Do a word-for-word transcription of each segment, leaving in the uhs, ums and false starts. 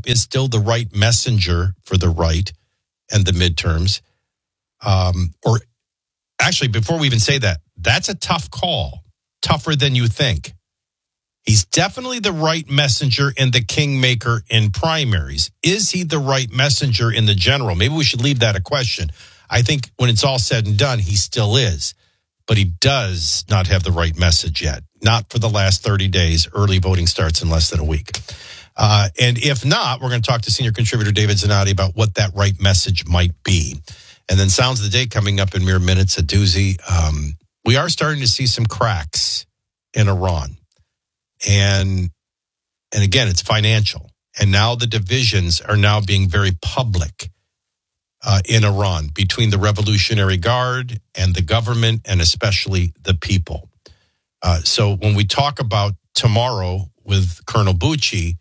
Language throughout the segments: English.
Trump is still the right messenger for the right and the midterms. Um, or actually, before we even say that, that's a tough call, tougher than you think. He's definitely the right messenger and the kingmaker in primaries. Is he the right messenger in the general? Maybe we should leave that a question. I think when it's all said and done, he still is. But he does not have the right message yet. Not for the last thirty days. Early voting starts in less than a week. Uh, and if not, we're going to talk to senior contributor David Zanotti about what that right message might be. And then Sounds of the Day coming up in mere minutes, a doozy. Um, we are starting to see some cracks in Iran. And and again, it's financial. And now the divisions are now being very public uh, in Iran between the Revolutionary Guard and the government and especially the people. Uh, so when we talk about tomorrow with Colonel Bucci,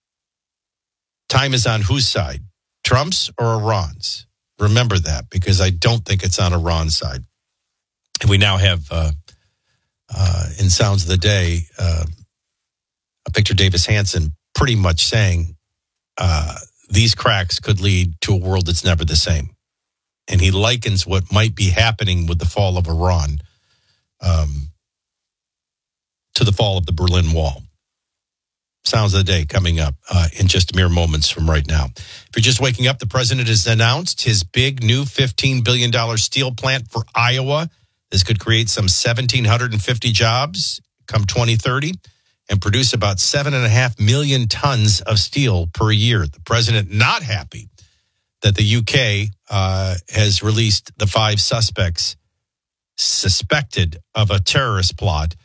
time is on whose side? Trump's or Iran's? Remember that, because I don't think it's on Iran's side. And we now have, uh, uh, in Sounds of the Day, uh, Victor Davis Hanson pretty much saying uh, these cracks could lead to a world that's never the same. And he likens what might be happening with the fall of Iran um, to the fall of the Berlin Wall. Sounds of the Day coming up uh, in just mere moments from right now. If you're just waking up, the president has announced his big new fifteen billion dollars steel plant for Iowa. This could create some one thousand seven hundred fifty jobs come twenty thirty. And produce about seven and a half million tons of steel per year. The president not happy that the U K uh, has released the five suspects suspected of a terrorist plot.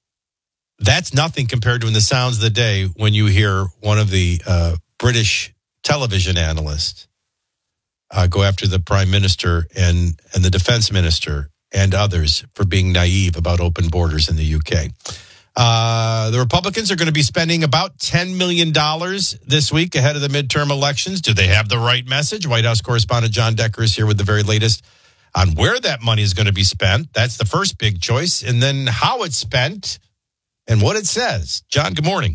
That's nothing compared to in the Sounds of the Day when you hear one of the uh, British television analysts uh, go after the prime minister and, and the defense minister and others for being naive about open borders in the U K. Uh, the Republicans are going to be spending about ten million dollars this week ahead of the midterm elections. Do they have the right message? White House correspondent John Decker is here with the very latest on where that money is going to be spent. That's the first big choice. And then how it's spent and what it says. John, good morning.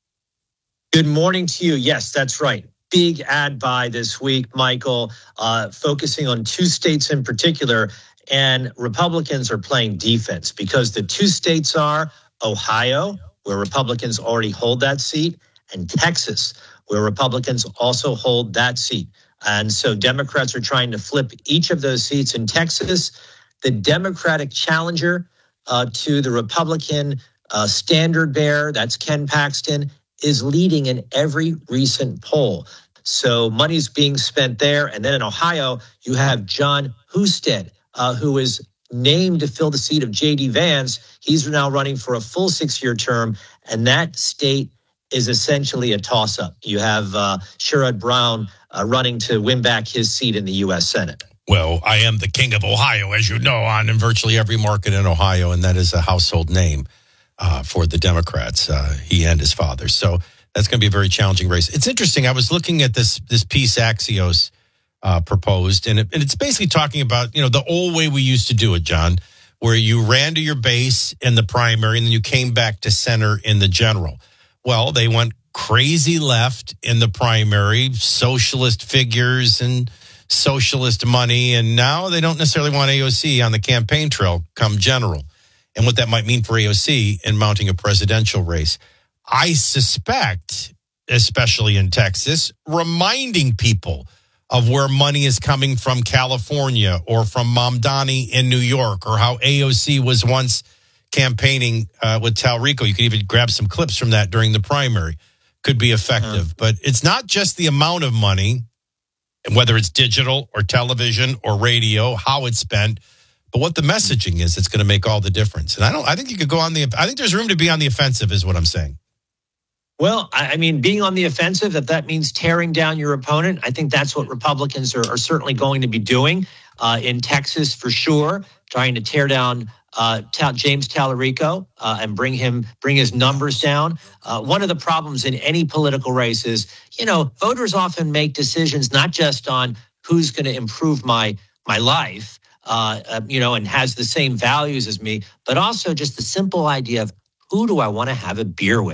Good morning to you. Yes, that's right. Big ad buy this week, Michael, uh, focusing on two states in particular. And Republicans are playing defense because the two states are Ohio, where Republicans already hold that seat, and Texas, where Republicans also hold that seat. And so Democrats are trying to flip each of those seats. In Texas, the Democratic challenger uh, to the Republican uh, standard bearer, that's Ken Paxton, is leading in every recent poll. So money's being spent there. And then in Ohio, you have John Husted, uh, who is named to fill the seat of J D Vance. He's now running for a full six-year term, and that state is essentially a toss-up. You have uh, Sherrod Brown uh, running to win back his seat in the U S Senate. Well, I am the king of Ohio, as you know, on in virtually every market in Ohio, and that is a household name uh, for the Democrats, uh, he and his father. So that's going to be a very challenging race. It's interesting. I was looking at this this piece Axios Uh, proposed, and, it, and it's basically talking about, you know, the old way we used to do it, John, where you ran to your base in the primary and then you came back to center in the general. Well, they went crazy left in the primary, socialist figures and socialist money, and now they don't necessarily want A O C on the campaign trail come general, and what that might mean for A O C in mounting a presidential race. I suspect, especially in Texas, reminding people of where money is coming from California or from Mamdani in New York, or how A O C was once campaigning uh, with Talrico. You could even grab some clips from that during the primary. Could be effective. Uh-huh. But it's not just the amount of money, whether it's digital or television or radio, how it's spent, but what the messaging is that's going to make all the difference. And I don't. I think you could go on the. I think there's room to be on the offensive, is what I'm saying. Well, I mean, being on the offensive, if that means tearing down your opponent, I think that's what Republicans are, are certainly going to be doing uh, in Texas for sure, trying to tear down uh, Ta- James Talarico uh, and bring him, bring his numbers down. Uh, one of the problems in any political race is, you know, voters often make decisions not just on who's going to improve my my life, uh, uh, you know, and has the same values as me, but also just the simple idea of who do I want to have a beer with?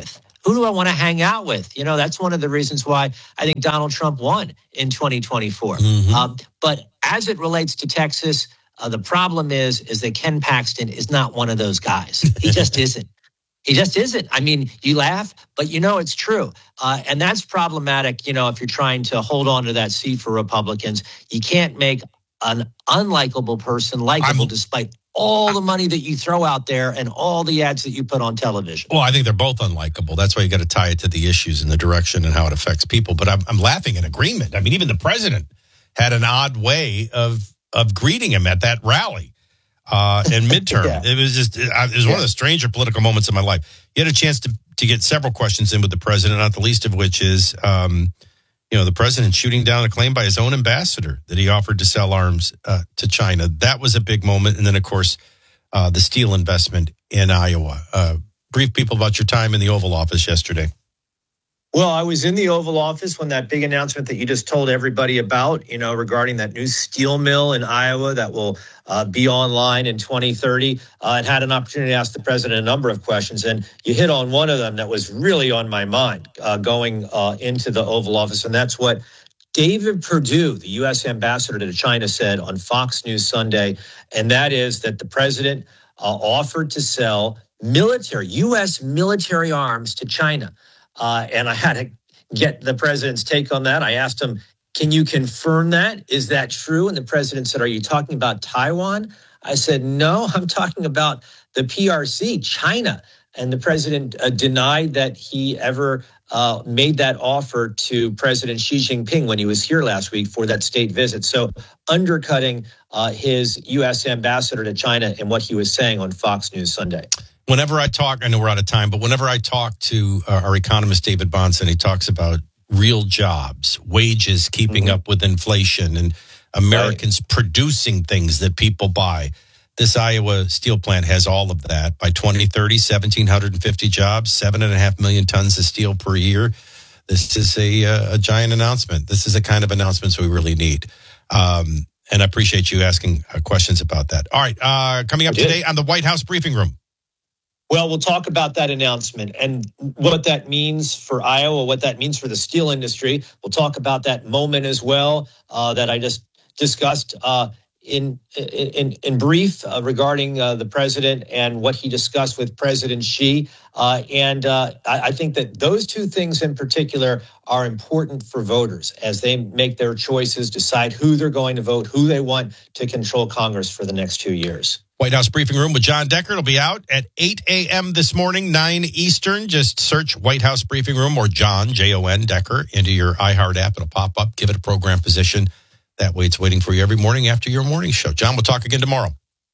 Who do I want to hang out with? You know, that's one of the reasons why I think Donald Trump won in twenty twenty-four. Mm-hmm. Um, but as it relates to Texas, uh, the problem is, is that Ken Paxton is not one of those guys. He just isn't. He just isn't. I mean, you laugh, but you know it's true. Uh, and that's problematic, you know, if you're trying to hold on to that seat for Republicans. You can't make an unlikable person likable I'm, despite all the money that you throw out there and all the ads that you put on television. Well, I think they're both unlikable. That's why you got to tie it to the issues and the direction and how it affects people. But I'm, I'm laughing in agreement. I mean, even the president had an odd way of of greeting him at that rally. Uh, and midterm, yeah. it was just, it was one yeah. of the stranger political moments of my life. You had a chance to, to get several questions in with the president, not the least of which is, um, you know, the president shooting down a claim by his own ambassador that he offered to sell arms uh, to China. That was a big moment. And then, of course, uh, the steel investment in Iowa. Uh, brief people about your time in the Oval Office yesterday. Well, I was in the Oval Office when that big announcement that you just told everybody about, you know, regarding that new steel mill in Iowa that will uh, be online in twenty thirty, uh, and had an opportunity to ask the president a number of questions. And you hit on one of them that was really on my mind uh, going uh, into the Oval Office. And that's what David Perdue, the U S ambassador to China, said on Fox News Sunday. And that is that the president uh, offered to sell military, U S military arms to China. Uh, and I had to get the president's take on that. I asked him, can you confirm that? Is that true? And the president said, are you talking about Taiwan? I said, no, I'm talking about the P R C, China. And the president uh, denied that he ever uh, made that offer to President Xi Jinping when he was here last week for that state visit. So undercutting uh, his U S ambassador to China and what he was saying on Fox News Sunday. Whenever I talk, I know we're out of time, but whenever I talk to uh, our economist, David Bahnsen, he talks about real jobs, wages keeping mm-hmm. up with inflation, and Americans right. producing things that people buy. This Iowa steel plant has all of that. By twenty thirty, one thousand seven hundred fifty jobs, seven and a half million tons of steel per year. This is a, uh, a giant announcement. This is the kind of announcements we really need. Um, and I appreciate you asking uh, questions about that. All right. Uh, coming up today on the White House briefing room. Well, we'll talk about that announcement and what that means for Iowa, what that means for the steel industry. We'll talk about that moment as well uh, that I just discussed uh, in, in in brief uh, regarding uh, the president and what he discussed with President Xi. Uh, and uh, I, I think that those two things in particular are important for voters as they make their choices, decide who they're going to vote, who they want to control Congress for the next two years. White House briefing room with John Decker. It'll be out at eight a.m. this morning, nine Eastern. Just search White House briefing room or John, J O N, Decker into your iHeart app. It'll pop up. Give it a program position. That way it's waiting for you every morning after your morning show. John, we'll talk again tomorrow.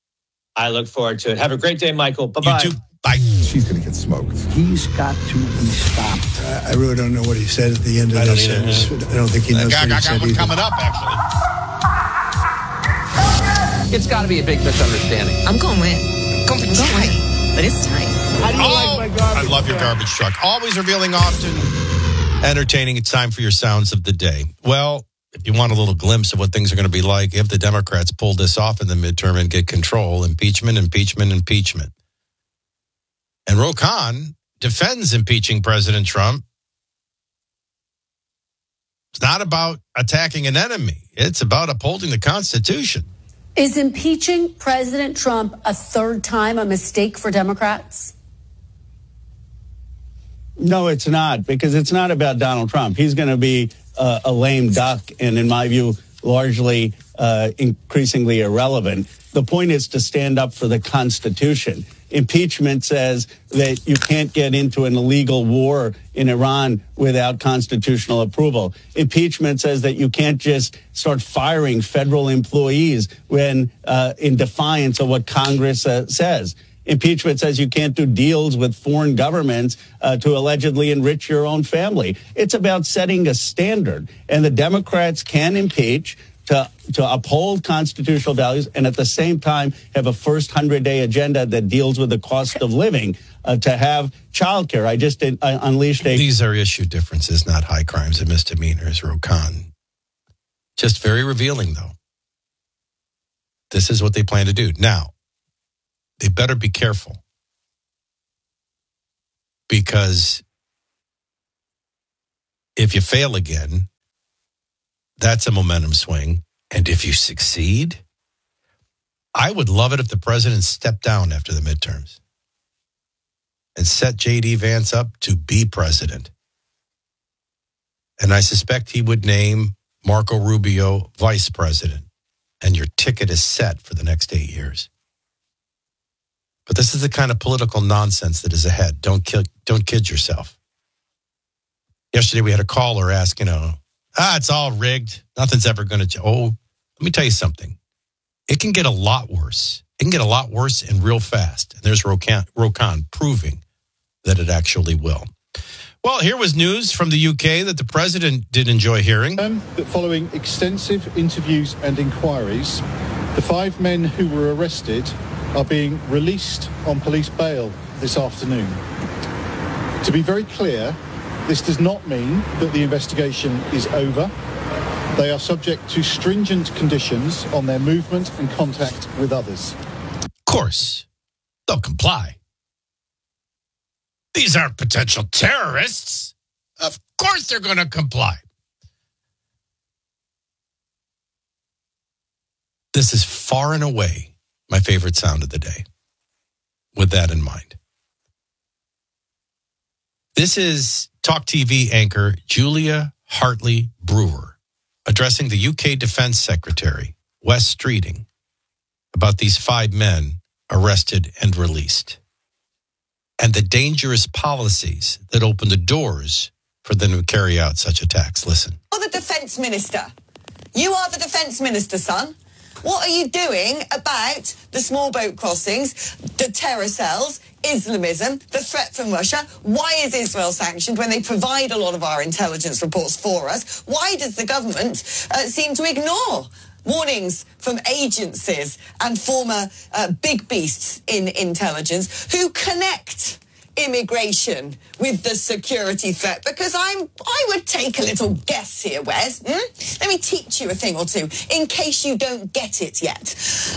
I look forward to it. Have a great day, Michael. Bye-bye. You too. Bye. She's going to get smoked. He's got to be stopped. Uh, I really don't know what he said at the end of I this don't sentence. I don't think he knows I got, what he I got said one either. coming up, actually. It's got to be a big misunderstanding. I'm going with, going for tight, but it's tight. How do you oh, like my garbage I love your garbage truck. Always revealing, often entertaining. It's time for your sounds of the day. Well, if you want a little glimpse of what things are going to be like if the Democrats pull this off in the midterm and get control, impeachment, impeachment, impeachment. And Ro Khan defends impeaching President Trump. It's not about attacking an enemy. It's about upholding the Constitution. Is impeaching President Trump a third time a mistake for Democrats? No, it's not, because it's not about Donald Trump. He's going to be uh, a lame duck and, in my view, largely uh, increasingly irrelevant. The point is to stand up for the Constitution. Impeachment says that you can't get into an illegal war in Iran without constitutional approval. Impeachment says that you can't just start firing federal employees when uh, in defiance of what Congress uh, says. Impeachment says you can't do deals with foreign governments uh, to allegedly enrich your own family. It's about setting a standard, and the Democrats can impeach to to uphold constitutional values and at the same time have a first hundred-day agenda that deals with the cost of living, uh, to have childcare. I just uh, unleashed a... These are issue differences, not high crimes and misdemeanors, Ro Khan. Just very revealing, though. This is what they plan to do. Now, they better be careful, because If you fail again, that's a momentum swing. And if you succeed, I would love it if the president stepped down after the midterms and set J D Vance up to be president. And I suspect he would name Marco Rubio vice president. And your ticket is set for the next eight years. But this is the kind of political nonsense that is ahead. Don't kill, don't kid yourself. Yesterday we had a caller ask, you know, ah, it's all rigged. Nothing's ever going to. Oh, let me tell you something. It can get a lot worse. It can get a lot worse and real fast. And there's Rokan, Rokan proving that it actually will. Well, here was news from the U K that the president did enjoy hearing. Um, that following extensive interviews and inquiries, the five men who were arrested are being released on police bail this afternoon. To be very clear, this does not mean that the investigation is over. They are subject to stringent conditions on their movement and contact with others. Of course, they'll comply. These aren't potential terrorists. Of course they're going to comply. This is far and away my favorite sound of the day, with that in mind. This is Talk T V anchor Julia Hartley Brewer addressing the U K Defense Secretary, Wes Streeting, about these five men arrested and released, and the dangerous policies that open the doors for them to carry out such attacks. Listen. You're the defence minister. You are the defence minister, son. What are you doing about the small boat crossings, the terror cells, Islamism, the threat from Russia? Why is Israel sanctioned when they provide a lot of our intelligence reports for us? Why does the government uh, seem to ignore warnings from agencies and former uh, big beasts in intelligence who connect immigration with the security threat? Because I'm, I would take a little guess here, Wes. Hmm? Let me teach you a thing or two in case you don't get it yet.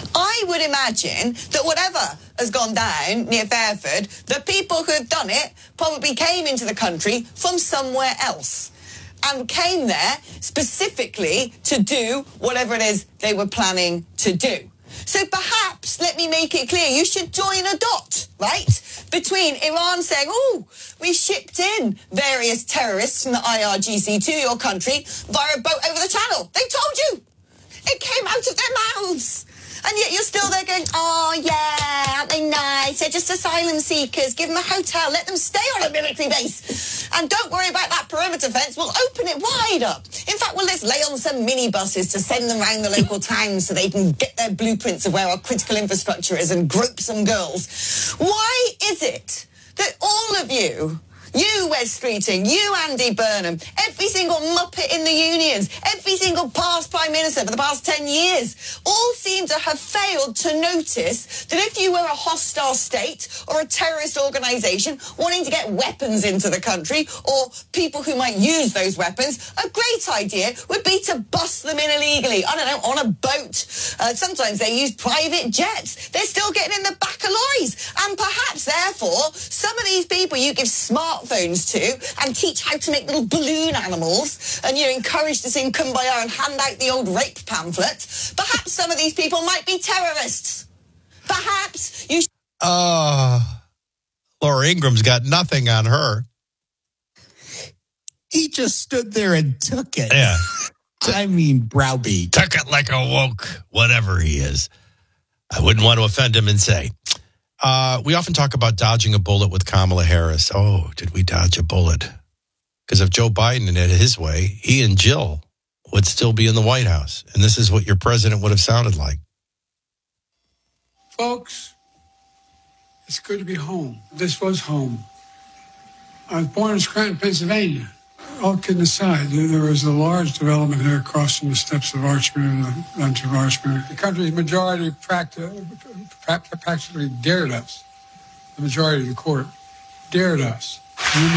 I would imagine that whatever has gone down near Fairford, the people who have done it probably came into the country from somewhere else and came there specifically to do whatever it is they were planning to do. So perhaps, let me make it clear, you should join a dot, right, between Iran saying, oh, we shipped in various terrorists from the I R G C to your country via a boat over the channel. They told you. It came out of their mouths. And yet you're still there going, oh, yeah, aren't they nice? They're just asylum seekers. Give them a hotel. Let them stay on a military base. And don't worry about that perimeter fence. We'll open it wide up. In fact, we'll let's lay on some minibuses to send them around the local towns so they can get their blueprints of where our critical infrastructure is and grope some girls. Why is it that all of you, you, Wes Streeting, you, Andy Burnham, every single muppet in the unions, every single past Prime Minister for the past ten years, all seem to have failed to notice that if you were a hostile state or a terrorist organisation wanting to get weapons into the country or people who might use those weapons, a great idea would be to bust them in illegally, I don't know, on a boat. Uh, sometimes they use private jets. They're still getting in the back of lorries. And perhaps, therefore, some of these people you give smart phones to and teach how to make little balloon animals and you know, encourage to sing Kumbaya and hand out the old rape pamphlets. Perhaps some of these people might be terrorists. Perhaps you... Sh- uh, Laura Ingram's got nothing on her. He just stood there and took it. Yeah. I mean, browbeat. Took it like a woke, whatever he is. I wouldn't want to offend him and say... Uh, we often talk about dodging a bullet with Kamala Harris. Oh, did we dodge a bullet? Because if Joe Biden had it his way, he and Jill would still be in the White House. And this is what your president would have sounded like. Folks, it's good to be home. This was home. I was born in Scranton, Pennsylvania. All kidding aside, there was a large development here across from the steps of Archman and the lunch of Archman. The country's majority practi- practically dared us. The majority of the court dared us. You know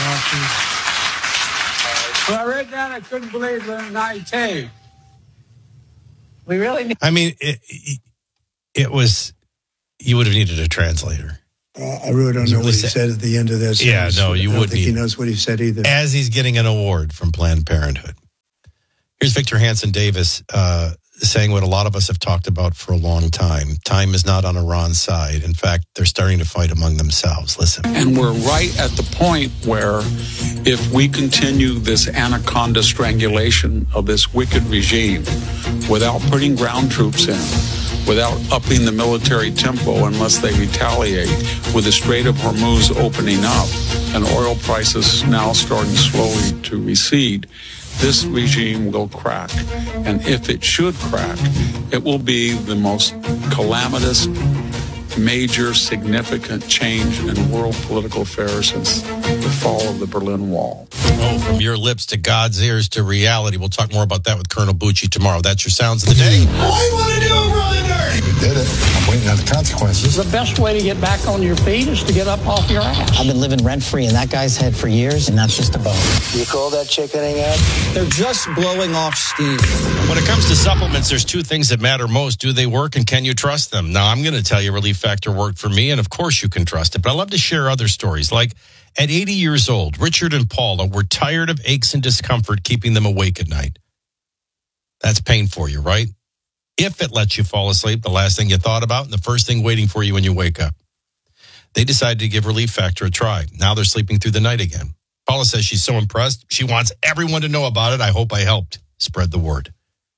that when I read that, I couldn't believe the night. We really need... I mean, it, it, it was, you would have needed a translator. Uh, I really don't know what he said at the end of this. Yeah, no, you I don't wouldn't think he either. knows what he said either. As he's getting an award from Planned Parenthood. Here's Victor Hanson Davis uh, saying what a lot of us have talked about for a long time. Time is not on Iran's side. In fact, they're starting to fight among themselves. Listen. And we're right at the point where if we continue this anaconda strangulation of this wicked regime without putting ground troops in, without upping the military tempo unless they retaliate, with the Strait of Hormuz opening up and oil prices now starting slowly to recede, this regime will crack. And if it should crack, it will be the most calamitous, major, significant change in world political affairs since the fall of the Berlin Wall. Oh, from your lips to God's ears to reality. We'll talk more about that with Colonel Bucci tomorrow. That's your Sounds of the Day. What do you want to do, brother nerd? We did it. I'm waiting on the consequences. The best way to get back on your feet is to get up off your ass. I've been living rent-free in that guy's head for years, and that's just a bone. You call that chickening out? They're just blowing off steam. When it comes to supplements, there's two things that matter most. Do they work, and can you trust them? Now, I'm going to tell you Relief Factor worked for me, and of course you can trust it. But I love to share other stories. Like at eighty years old, Richard and Paula were tired of aches and discomfort keeping them awake at night. That's pain for you, right? If it lets you fall asleep, the last thing you thought about and the first thing waiting for you when you wake up. They decided to give Relief Factor a try. Now they're sleeping through the night again. Paula says she's so impressed. She wants everyone to know about it. I hope I helped spread the word.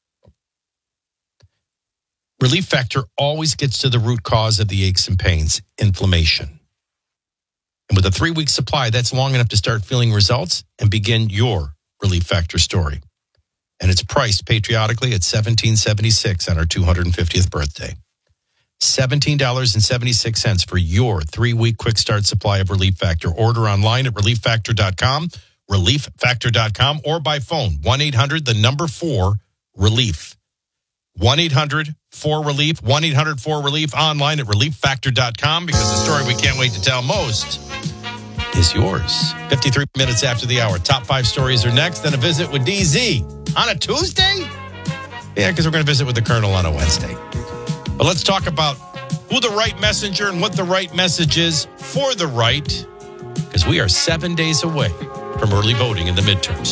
Relief Factor always gets to the root cause of the aches and pains, inflammation. And with a three-week supply, that's long enough to start feeling results and begin your Relief Factor story. And it's priced patriotically at seventeen dollars and seventy-six cents on our two hundred fiftieth birthday. seventeen dollars and seventy-six cents for your three-week quick start supply of Relief Factor. Order online at relief factor dot com, relief factor dot com, or by phone, one eight hundred, the number four, relief. one eight hundred four relief, one eight hundred four relief, online at relief factor dot com, because the story we can't wait to tell most is yours. fifty-three minutes after the hour. Top five stories are next. Then a visit with D Z on a Tuesday? Yeah, because we're going to visit with the Colonel on a Wednesday. But let's talk about who the right messenger and what the right message is for the right, because we are seven days away from early voting in the midterms.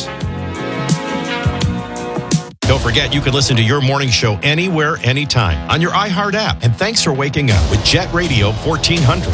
Don't forget, you can listen to your morning show anywhere, anytime on your iHeart app. And thanks for waking up with Jet Radio fourteen hundred.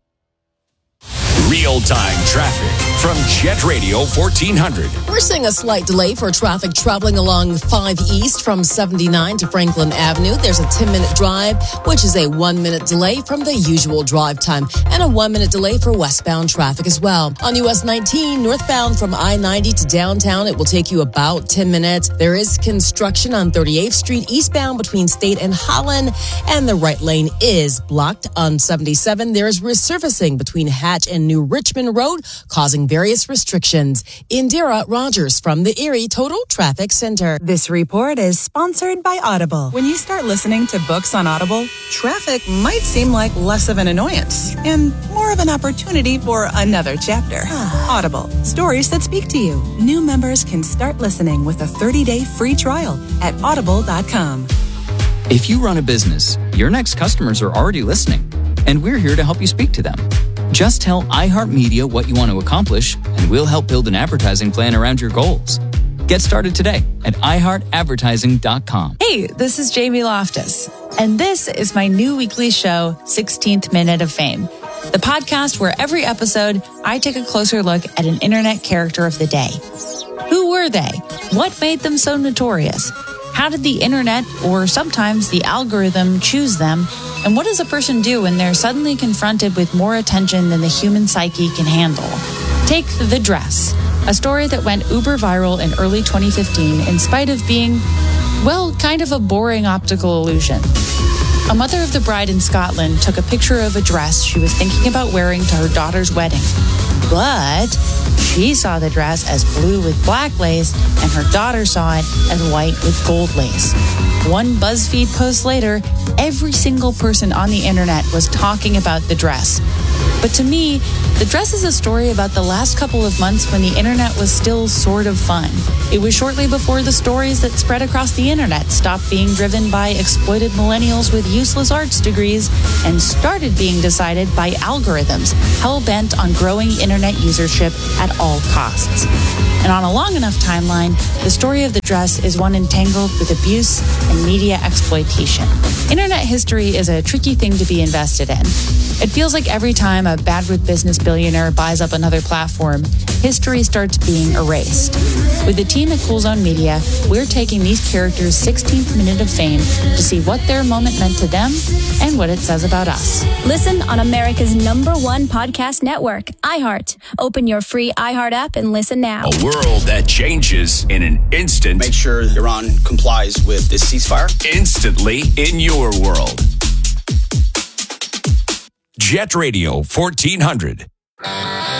Real-time traffic from Jet Radio fourteen hundred. We're seeing a slight delay for traffic traveling along five East from seventy-nine to Franklin Avenue. There's a ten-minute drive, which is a one-minute delay from the usual drive time, and a one-minute delay for westbound traffic as well. On U S nineteen, northbound from I ninety to downtown, it will take you about ten minutes. There is construction on thirty-eighth Street eastbound between State and Holland, and the right lane is blocked. On seventy-seven, there is resurfacing between Hatch and New Richmond Road, causing various restrictions. Indira Rogers from the Erie Total Traffic Center. This report is sponsored by Audible. When you start listening to books on Audible, traffic might seem like less of an annoyance and more of an opportunity for another chapter. Audible, stories that speak to you. New members can start listening with a thirty-day free trial at audible dot com. If you run a business, your next customers are already listening, and we're here to help you speak to them. Just tell iHeartMedia what you want to accomplish, and we'll help build an advertising plan around your goals. Get started today at i heart advertising dot com. Hey, this is Jamie Loftus, and this is my new weekly show, sixteenth Minute of Fame, the podcast where every episode I take a closer look at an internet character of the day. Who were they? What made them so notorious? How did the internet, or sometimes the algorithm, choose them? And what does a person do when they're suddenly confronted with more attention than the human psyche can handle? Take The Dress, a story that went uber viral in early twenty fifteen in spite of being, well, kind of a boring optical illusion. A mother of the bride in Scotland took a picture of a dress she was thinking about wearing to her daughter's wedding. But she saw the dress as blue with black lace, and her daughter saw it as white with gold lace. One BuzzFeed post later, every single person on the internet was talking about the dress. But to me, The Dress is a story about the last couple of months when the internet was still sort of fun. It was shortly before the stories that spread across the internet stopped being driven by exploited millennials with useless arts degrees and started being decided by algorithms hell-bent on growing internet usership at all costs. And on a long enough timeline, the story of The Dress is one entangled with abuse and media exploitation. Internet history is a tricky thing to be invested in. It feels like every time a bad with business billionaire buys up another platform, history starts being erased. With the team at Cool Zone Media, we're taking these characters' sixteenth minute of fame to see what their moment meant to them and what it says about us. Listen on America's number one podcast network, iHeart. Open your free iHeart app and listen now. A world that changes in an instant. Make sure Iran complies with this ceasefire. Instantly in your world. Jet Radio fourteen hundred.